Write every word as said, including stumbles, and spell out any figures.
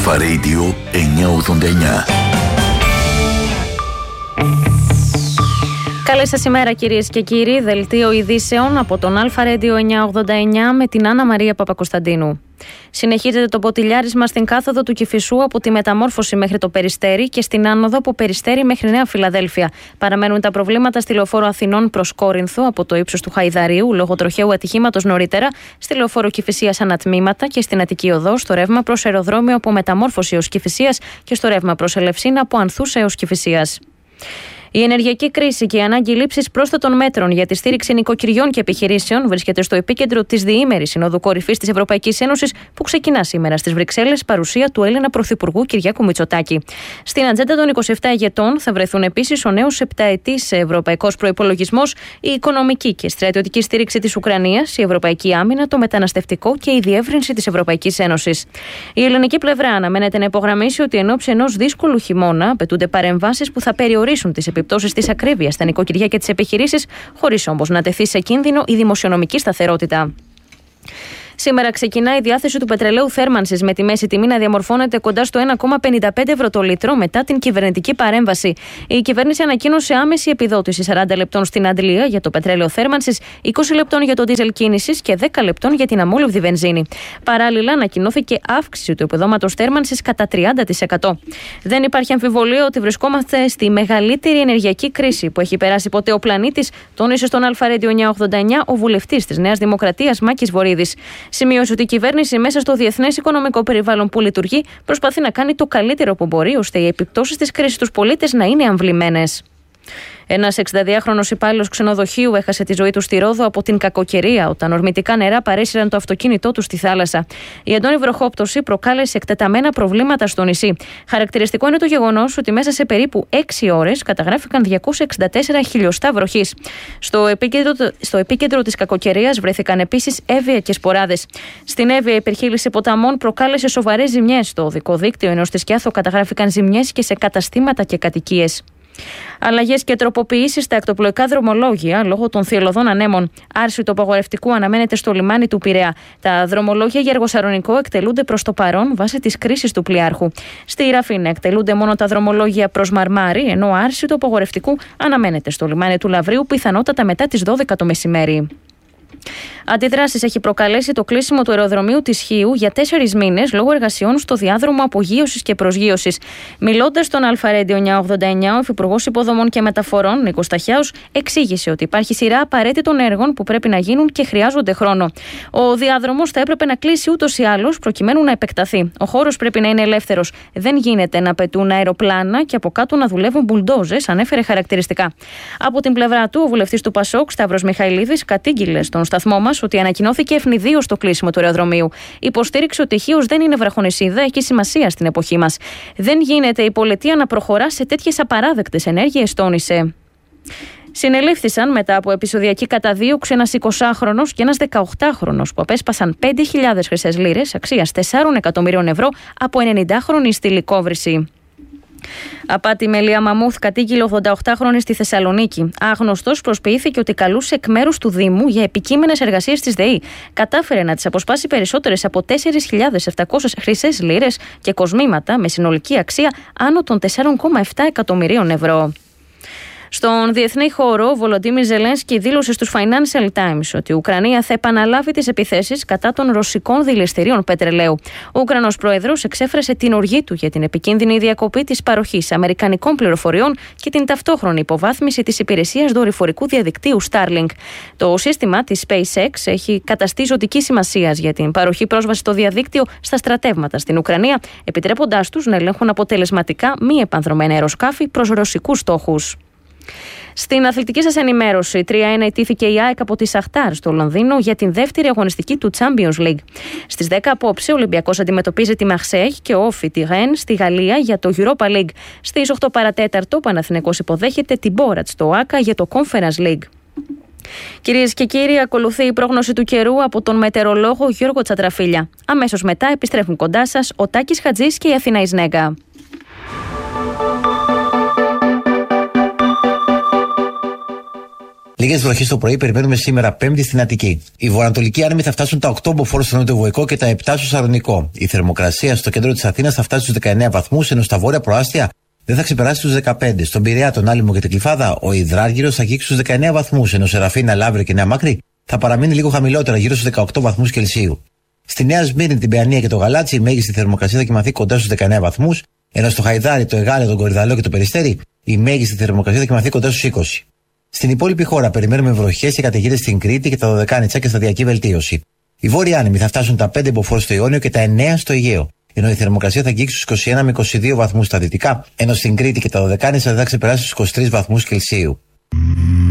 Αλφα Radio εννιακόσια ογδόντα εννιά. Καλή σας ημέρα κυρίες και κύριοι, δελτίο ειδήσεων από τον Αλφα Radio εννιακόσια ογδόντα εννιά με την Άννα Μαρία Παπακοσταντίνου. Συνεχίζεται το ποτηλιάρισμα στην κάθοδο του Κηφισού από τη Μεταμόρφωση μέχρι το Περιστέρι και στην άνοδο από Περιστέρι μέχρι Νέα Φιλαδέλφια. Παραμένουν τα προβλήματα στη λεωφόρο Αθηνών προς Κόρινθο από το ύψος του Χαϊδαρίου λόγω τροχαίου ατυχήματος νωρίτερα, στη λεωφόρο Κηφισίας ανατμήματα και στην Αττική Οδό στο ρεύμα προς αεροδρόμιο από Μεταμόρφωση έως Κηφισίας και στο ρεύμα προς Ελευσίνα από Ανθούς έως Κηφισίας. Η ενεργειακή κρίση και η ανάγκη λήψης πρόσθετων μέτρων για τη στήριξη νοικοκυριών και επιχειρήσεων βρίσκεται στο επίκεντρο της διήμερης Συνόδου Κορυφής της Ευρωπαϊκής Ένωσης που ξεκινά σήμερα στις Βρυξέλλες, παρουσία του Έλληνα Πρωθυπουργού Κυριάκου Μητσοτάκη. Στην ατζέντα των είκοσι επτά ηγετών θα βρεθούν επίσης ο νέος επταετής ευρωπαϊκός προϋπολογισμός, η οικονομική και στρατιωτική στήριξη της Ουκρανίας, η ευρωπαϊκή άμυνα, το μεταναστευτικό και η διεύρυνση της Ευρωπαϊκής Ένωσης. Η ελληνική πλευρά αναμένεται να υπογραμμίσει ότι εν ώψη ενός δύσκολου χειμώνα απαιτούνται παρεμβάσεις που θα περιορίσουν τις επιπτώσεις της ακρίβειας στα νοικοκυριά και τις επιχειρήσεις, χωρίς όμως να τεθεί σε κίνδυνο η δημοσιονομική σταθερότητα. Σήμερα ξεκινά η διάθεση του πετρελαίου θέρμανσης με τη μέση τιμή να διαμορφώνεται κοντά στο ένα κόμμα πενήντα πέντε ευρώ το λίτρο μετά την κυβερνητική παρέμβαση. Η κυβέρνηση ανακοίνωσε άμεση επιδότηση σαράντα λεπτών στην Αντλία για το πετρέλαιο θέρμανσης, είκοσι λεπτών για το ντίζελ κίνησης και δέκα λεπτών για την αμόλυβδη βενζίνη. Παράλληλα, ανακοινώθηκε αύξηση του επιδόματος θέρμανσης κατά τριάντα τοις εκατό. Δεν υπάρχει αμφιβολία ότι βρισκόμαστε στη μεγαλύτερη ενεργειακή κρίση που έχει περάσει ποτέ ο πλανήτης, τόνισε στον Αλφα Radio εννιακόσια ογδόντα εννιά ο βουλευτής της Νέας Δημοκρατίας Μάκης Βορίδης. Σημείωσε ότι η κυβέρνηση μέσα στο διεθνές οικονομικό περιβάλλον που λειτουργεί προσπαθεί να κάνει το καλύτερο που μπορεί ώστε οι επιπτώσεις της κρίσης στους πολίτες να είναι αμβλημένες. Ένας εξηνταδυάχρονος υπάλληλος ξενοδοχείου έχασε τη ζωή του στη Ρόδο από την κακοκαιρία όταν ορμητικά νερά παρέσυραν το αυτοκίνητό του στη θάλασσα. Η έντονη βροχόπτωση προκάλεσε εκτεταμένα προβλήματα στο νησί. Χαρακτηριστικό είναι το γεγονός ότι μέσα σε περίπου έξι ώρες καταγράφηκαν διακόσια εξήντα τέσσερα χιλιοστά βροχής. Στο επίκεντρο, στο επίκεντρο της κακοκαιρίας βρέθηκαν επίσης Εύβοια και Σποράδες. Στην Εύβοια η υπερχείληση ποταμών προκάλεσε σοβαρές ζημιές στο οδικό δίκτυο, ενώ στη Σκιάθο καταγράφηκαν ζημιές και σε καταστήματα και κατοικίες. Αλλαγές και τροποποιήσεις στα ακτοπλοϊκά δρομολόγια λόγω των θυελλωδών ανέμων. Άρση του απαγορευτικού αναμένεται στο λιμάνι του Πειραιά. Τα δρομολόγια για Αργοσαρονικό εκτελούνται προς το παρόν βάσει της κρίσης του πλοιάρχου. Στη Ραφίνα εκτελούνται μόνο τα δρομολόγια προς Μαρμάρι, ενώ άρση του απαγορευτικού αναμένεται στο λιμάνι του Λαβρίου, πιθανότατα μετά τις δώδεκα το μεσημέρι. Αντιδράσεις έχει προκαλέσει το κλείσιμο του αεροδρομίου της Χίου για τέσσερις μήνες λόγω εργασιών στο διάδρομο απογείωσης και προσγείωσης. Μιλώντας στον Αλφα Radio εννιακόσια ογδόντα εννιά, ο Υφυπουργός Υποδομών και Μεταφορών, Νίκος Σταχιάους, εξήγησε ότι υπάρχει σειρά απαραίτητων έργων που πρέπει να γίνουν και χρειάζονται χρόνο. Ο διάδρομος θα έπρεπε να κλείσει ούτως ή άλλως προκειμένου να επεκταθεί. Ο χώρος πρέπει να είναι ελεύθερος. Δεν γίνεται να πετούν αεροπλάνα και από κάτω να δουλεύουν μπουλντόζες, ανέφερε χαρακτηριστικά. Από την πλευρά του, ο βουλευτής του Πασόκ, Σταύρος Μιχαηλίδης, κατήγγειλε στον σταθμό μας ότι ανακοινώθηκε ευνηδίως το κλείσιμο του αεροδρομίου. Υποστήριξε ότι η Χίος δεν είναι βραχονησίδα, έχει σημασία στην εποχή μας. Δεν γίνεται η πολιτεία να προχωρά σε τέτοιες απαράδεκτες ενέργειες, τόνισε. Συνελήφθησαν μετά από επεισοδιακή καταδίωξη ένας εικοσάχρονος και ένας δεκαοκτάχρονος που απέσπασαν πέντε χιλιάδες χρυσές λίρες αξίας τεσσάρων εκατομμυρίων ευρώ από ενενηντάχρονη στη Λυκόβρηση. Απάτη με Λία Μαμούθ, κατήγγειλε ογδονταοκτάχρονη στη Θεσσαλονίκη. Άγνωστος προσποιήθηκε ότι καλούσε εκ μέρους του Δήμου για επικείμενες εργασίες της ΔΕΗ. Κατάφερε να της αποσπάσει περισσότερες από τέσσερις χιλιάδες επτακόσιες χρυσές λίρες και κοσμήματα με συνολική αξία άνω των τεσσάρων κόμμα επτά εκατομμυρίων ευρώ. Στον διεθνή χώρο, ο Βολοντίμιρ Ζελένσκι δήλωσε στους Financial Times ότι η Ουκρανία θα επαναλάβει τις επιθέσεις κατά των ρωσικών δηληστηρίων πετρελαίου. Ο Ουκρανός πρόεδρος εξέφρασε την οργή του για την επικίνδυνη διακοπή της παροχής αμερικανικών πληροφοριών και την ταυτόχρονη υποβάθμιση της υπηρεσίας δορυφορικού διαδικτύου Starlink. Το σύστημα της SpaceX έχει καταστεί ζωτική σημασίας για την παροχή πρόσβαση στο διαδίκτυο στα στρατεύματα στην Ουκρανία, επιτρέποντάς τους να ελέγχουν αποτελεσματικά μη επανδρομένα αεροσκάφη προς ρωσικούς στόχους. Στην αθλητική σας ενημέρωση, τρία ένα ιτήθηκε η ΑΕΚ από τη Σαχτάρ στο Λονδίνο για την δεύτερη αγωνιστική του Champions League. Στις δέκα απόψε, ο Ολυμπιακός αντιμετωπίζει τη Μαρσέιγ και ο Όφι τη Ρεν στη Γαλλία για το Europa League. Στις οκτώ παρατέταρτο, ο Παναθηναϊκός υποδέχεται την Μπόρατς στο Άκα για το Conference League. Κυρίες και κύριοι, ακολουθεί η πρόγνωση του καιρού από τον μετεωρολόγο Γιώργο Τσατραφίλια. Αμέσως μετά επιστρέφουν κοντά σας ο Τάκης Χατζής και η Αθηνά Ισνέγκα. Λίγες βροχές το πρωί περιμένουμε σήμερα Πέμπτη στην Αττική. Οι βορειοανατολικοί άνεμοι θα φτάσουν τα οκτώ μποφόρ στο νοτιοβοϊκό και τα επτά στο Σαλονικό. Η θερμοκρασία στο κέντρο της Αθήνας θα φτάσει στους δεκαεννέα βαθμούς, ενώ στα βόρεια προάστια δεν θα ξεπεράσει τους δεκαπέντε. Στον Πειραιά, τον Άλυμο και την Κλιφάδα, ο Υδράργυρος θα αγγίξει στους δεκαεννέα βαθμούς, ενώ Σεραφίνα, Λαύριο και Νέα Μάκρη θα παραμείνει λίγο χαμηλότερα, γύρω στους δεκαοκτώ βαθμούς Κελσίου. Στη Νέα Σμύρνη, την Παιανία και το Γαλάτσι, η μέγιστη θερμοκρασία θα κοιμαθεί κοντά στους δεκαεννέα βαθμούς, ενώ στο Χαϊδάρι, το Εγάλεο, τον Κορυδαλό και το Περιστέρι, η μέγιστη θερμοκρασία θα κοιμαθεί κοντά στους είκοσι. Στην υπόλοιπη χώρα περιμένουμε βροχές και καταιγίδες στην Κρήτη και τα Δωδεκάνητσα και σταδιακή βελτίωση. Οι βόρειοι άνεμοι θα φτάσουν τα πέντε μποφόρ στο Ιόνιο και τα εννέα στο Αιγαίο, ενώ η θερμοκρασία θα αγγίξει στους είκοσι ένα με είκοσι δύο βαθμούς στα δυτικά, ενώ στην Κρήτη και τα Δωδεκάνητσα δεν θα ξεπεράσει στους είκοσι τρεις βαθμούς Κελσίου.